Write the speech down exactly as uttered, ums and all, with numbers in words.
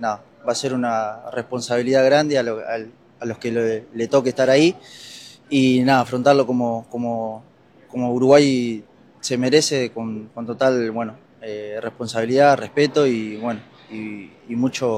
nada, va a ser una responsabilidad grande a, lo, a, a los que le, le toque estar ahí y nada, afrontarlo como, como, como Uruguay se merece con, con total, bueno, eh, responsabilidad, respeto y bueno, y, y mucho